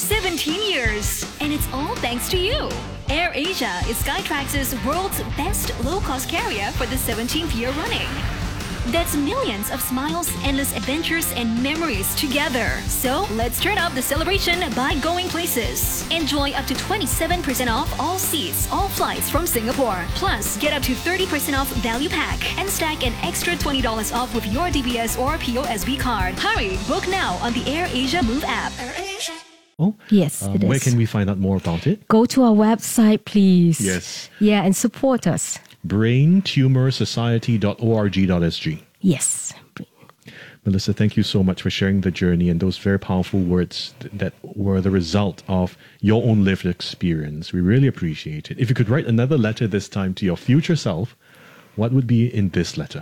17 years. And it's all thanks to you. AirAsia is Skytrax's world's best low-cost carrier for the 17th year running. That's millions of smiles, endless adventures, and memories together. So let's turn up the celebration by going places. Enjoy up to 27% off all seats, all flights from Singapore. Plus, get up to 30% off value pack and stack an extra $20 off with your DBS or POSB card. Hurry, book now on the AirAsia Move app. Oh, yes, it is. Where can we find out more about it? Go to our website, please. Yes. Yeah, and support us. braintumorsociety.org.sg. Yes. Melissa, thank you so much for sharing the journey and those very powerful words that were the result of your own lived experience. We really appreciate it. If you could write another letter this time to your future self, what would be in this letter?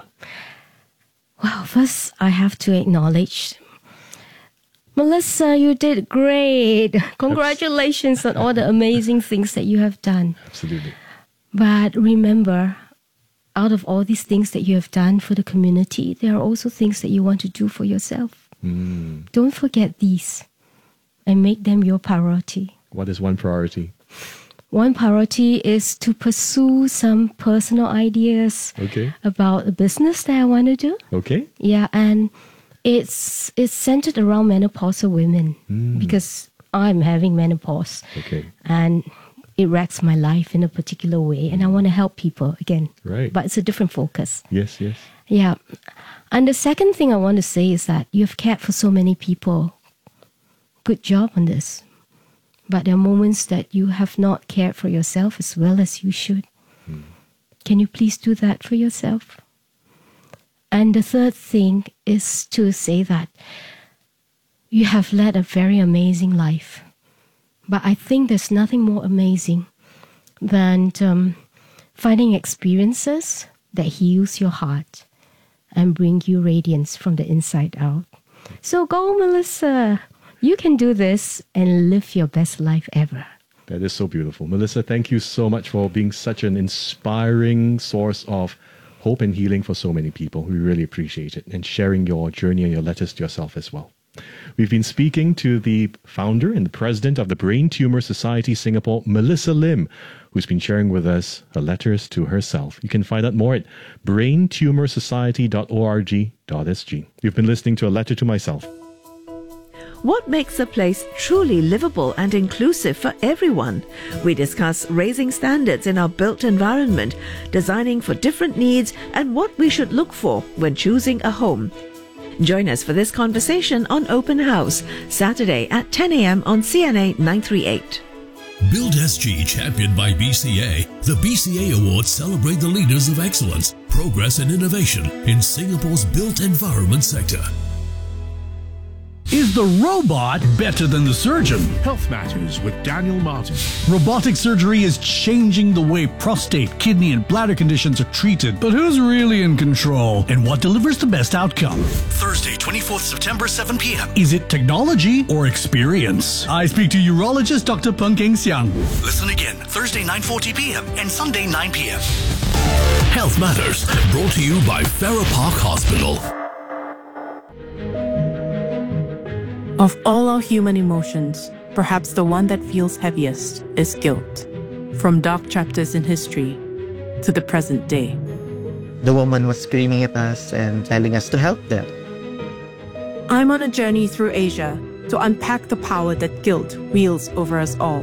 Well, first I have to acknowledge, Melissa, you did great. Congratulations on all the amazing things that you have done. Absolutely. But remember, out of all these things that you have done for the community, there are also things that you want to do for yourself. Don't forget these and make them your priority. What is one priority? One priority is to pursue some personal ideas about a business that I want to do. Okay. Yeah, and it's centered around menopausal women because I'm having menopause. Okay. And it wrecks my life in a particular way, and I want to help people again. Right. But it's a different focus. Yes, yes. Yeah. And the second thing I want to say is that you've cared for so many people. Good job on this. But there are moments that you have not cared for yourself as well as you should. Can you please do that for yourself? And the third thing is to say that you have led a very amazing life. But I think there's nothing more amazing than finding experiences that heals your heart and bring you radiance from the inside out. So go, Melissa. You can do this and live your best life ever. That is so beautiful. Melissa, thank you so much for being such an inspiring source of hope and healing for so many people. We really appreciate it, and sharing your journey and your letters to yourself as well. We've been speaking to the founder and the president of the Brain Tumor Society Singapore, Melissa Lim, who's been sharing with us her letters to herself. You can find out more at braintumorsociety.org.sg. You've been listening to A Letter to Myself. What makes a place truly livable and inclusive for everyone? We discuss raising standards in our built environment, designing for different needs, and what we should look for when choosing a home. Join us for this conversation on Open House, Saturday at 10 a.m. on CNA 938. Build SG, championed by BCA. The BCA Awards celebrate the leaders of excellence, progress and innovation in Singapore's built environment sector. Is the robot better than the surgeon? Health Matters with Daniel Martin. Robotic surgery is changing the way prostate, kidney, and bladder conditions are treated. But who's really in control? And what delivers the best outcome? Thursday, 24th September, 7 p.m. Is it technology or experience? I speak to urologist Dr. Peng Keng Xiang. Listen again, Thursday, 9:40 p.m. and Sunday, 9 p.m. Health Matters, brought to you by Farrer Park Hospital. Of all our human emotions, perhaps the one that feels heaviest is guilt. From dark chapters in history to the present day. The woman was screaming at us and telling us to help them. I'm on a journey through Asia to unpack the power that guilt wields over us all.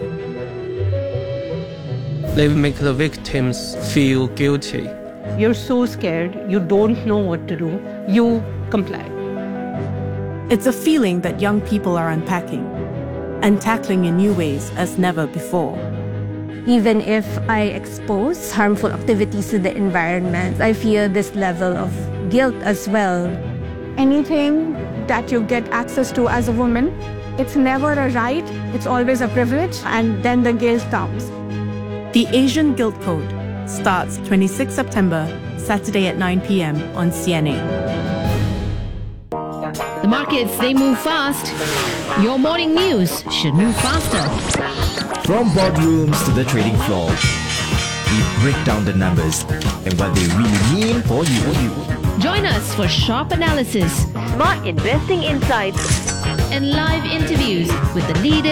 They make the victims feel guilty. You're so scared, you don't know what to do, you comply. It's a feeling that young people are unpacking and tackling in new ways as never before. Even if I expose harmful activities to the environment, I feel this level of guilt as well. Anything that you get access to as a woman, it's never a right, it's always a privilege, and then the guilt comes. The Asian Guilt Code starts 26 September, Saturday at 9 p.m. on CNA. The markets, they move fast. Your morning news should move faster. From boardrooms to the trading floor, we break down the numbers and what they really mean for you. Join us for sharp analysis, smart investing insights, and live interviews with the leaders